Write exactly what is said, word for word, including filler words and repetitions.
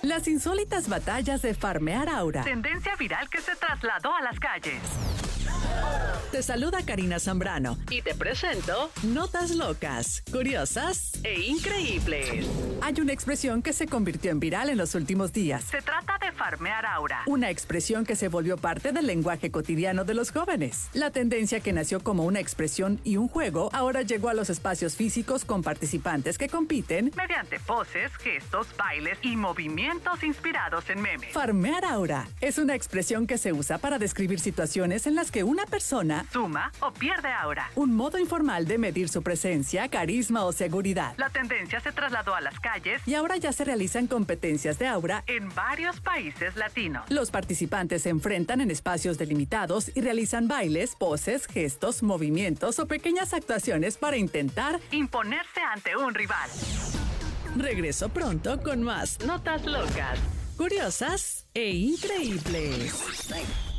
Las insólitas batallas de farmear aura. Tendencia viral que se trasladó a las calles. Te saluda Karina Zambrano Y te presento Notas locas, curiosas e increíbles. Hay una expresión que se convirtió en viral en los últimos días. Se trata de farmear aura. Una expresión que se volvió parte del lenguaje cotidiano de los jóvenes. La tendencia que nació como una expresión y un juego ahora llegó a los espacios físicos con participantes que compiten Mediante poses, gestos, bailes y movimientos inspirados en memes. Farmear aura es una expresión que se usa para describir situaciones en las que una persona Suma o pierde aura. un modo informal de medir su presencia, carisma o seguridad. La tendencia se trasladó a las calles Y ahora ya se realizan competencias de aura. en varios países latinos. Los participantes se enfrentan en espacios delimitados y realizan bailes, poses, gestos, movimientos o pequeñas actuaciones para intentar. Imponerse ante un rival. Regreso pronto con más Notas locas. curiosas e increíbles.